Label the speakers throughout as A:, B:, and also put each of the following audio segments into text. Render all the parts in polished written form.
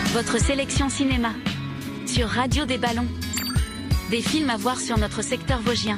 A: Votre sélection cinéma sur Radio des Ballons. Des films à voir sur notre secteur vosgien.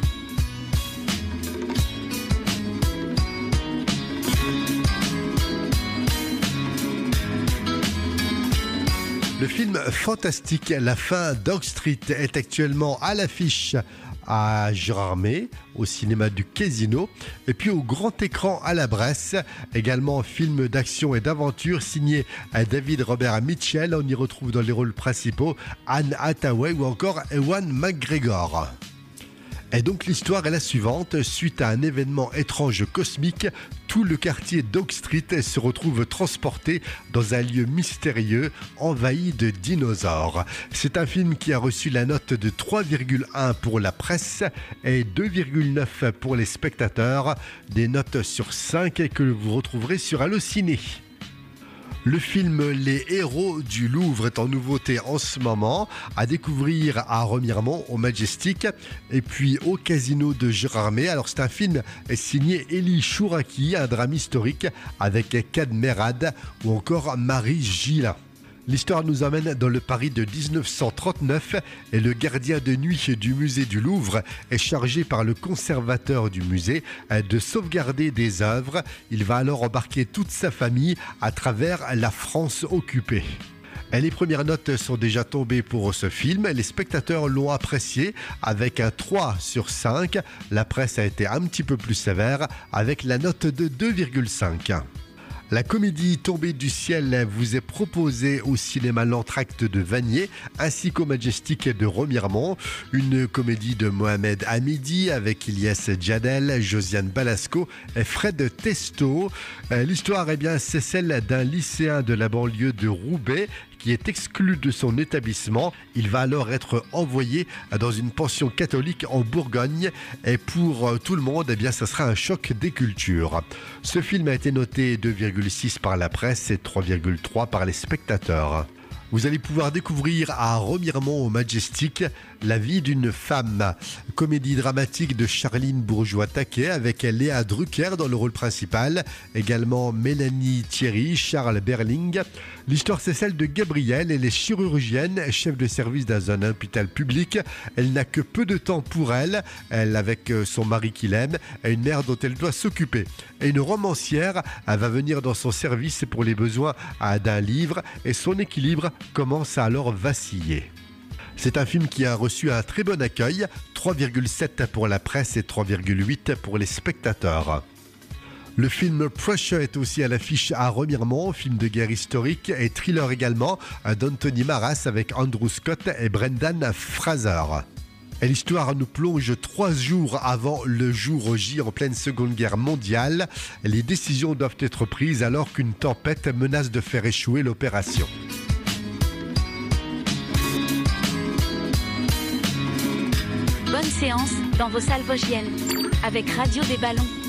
B: Le film fantastique La fin d'Oak Street est actuellement à l'affiche à Gérardmer, au cinéma du Casino, et puis au grand écran à la Bresse. Également film d'action et d'aventure signé David Robert Mitchell. On y retrouve dans les rôles principaux Anne Hathaway ou encore Ewan McGregor. Et donc l'histoire est la suivante. Suite à un événement étrange cosmique, tout le quartier d'Oak Street se retrouve transporté dans un lieu mystérieux envahi de dinosaures. C'est un film qui a reçu la note de 3,1 pour la presse et 2,9 pour les spectateurs. Des notes sur 5 que vous retrouverez sur Allociné. Le film Les Héros du Louvre est en nouveauté en ce moment, à découvrir à Remiremont, au Majestic, et puis au Casino de Gérardmer. Alors c'est un film signé Élie Chouraki, un drame historique avec Kad Merad ou encore Marie Gillin. L'histoire nous emmène dans le Paris de 1939 et le gardien de nuit du musée du Louvre est chargé par le conservateur du musée de sauvegarder des œuvres. Il va alors embarquer toute sa famille à travers la France occupée. Les premières notes sont déjà tombées pour ce film. Les spectateurs l'ont apprécié avec un 3 sur 5. La presse a été un petit peu plus sévère avec la note de 2,5. La comédie Tombée du ciel vous est proposée au cinéma L'Entracte de Vanier ainsi qu'au Majestic de Remiremont. Une comédie de Mohamed Hamidi avec Ilyes Djadel, Josiane Balasco et Fred Testo. L'histoire, c'est celle d'un lycéen de la banlieue de Roubaix qui est exclu de son établissement. Il va alors être envoyé dans une pension catholique en Bourgogne. Et pour tout le monde, ce sera un choc des cultures. Ce film a été noté 2,6 par la presse et 3,3 par les spectateurs. Vous allez pouvoir découvrir à Remiremont au Majestic La vie d'une femme, comédie dramatique de Charline Bourgeois-Taquet avec Léa Drucker dans le rôle principal, également Mélanie Thierry, Charles Berling. L'histoire c'est celle de Gabrielle, elle est chirurgienne, chef de service dans un hôpital public. Elle n'a que peu de temps pour elle avec son mari qu'il aime et une mère dont elle doit s'occuper. Et une romancière, elle va venir dans son service pour les besoins d'un livre et son équilibre commence à alors vaciller. C'est un film qui a reçu un très bon accueil, 3,7 pour la presse et 3,8 pour les spectateurs. Le film Pressure est aussi à l'affiche à Remiremont, film de guerre historique et thriller également d'Anthony Maras avec Andrew Scott et Brendan Fraser. Et l'histoire nous plonge 3 jours avant le jour J en pleine Seconde Guerre mondiale. Les décisions doivent être prises alors qu'une tempête menace de faire échouer l'opération.
A: Bonne séance dans vos salles vosgiennes avec Radio des Ballons.